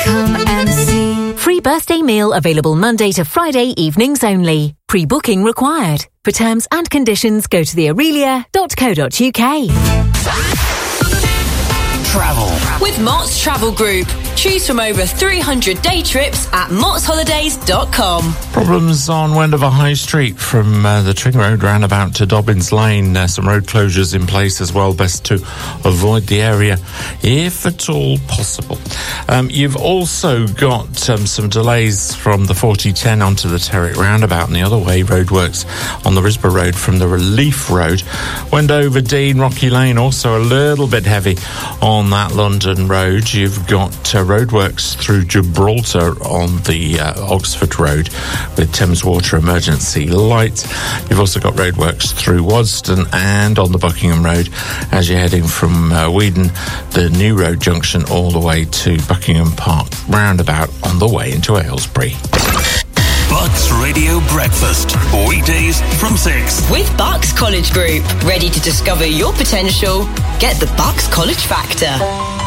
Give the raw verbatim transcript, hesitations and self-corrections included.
Come and see. Free birthday meal available Monday to Friday evenings only. Pre-booking required. For terms and conditions, go to the aurelia dot co dot uk. Travel with Mott's Travel Group. Choose from over three hundred day trips at motts holidays dot com. Problems on Wendover High Street from uh, the Tring Road roundabout to Dobbins Lane. Uh, some road closures in place as well. Best to avoid the area if at all possible. Um, you've also got um, some delays from the forty ten onto the Terrick roundabout and the other way. Roadworks on the Risborough Road from the Relief Road. Wendover Dean, Rocky Lane also a little bit heavy on that London road. You've got uh, roadworks through Gibraltar on the uh, Oxford Road with Thames Water emergency lights. You've also got roadworks through Wadston and on the Buckingham Road as you're heading from uh, Weedon, the New Road junction, all the way to Buckingham Park roundabout on the way into Aylesbury. Bucks Radio Breakfast, weekdays from six. With Bucks College Group, ready to discover your potential? Get the Bucks College Factor.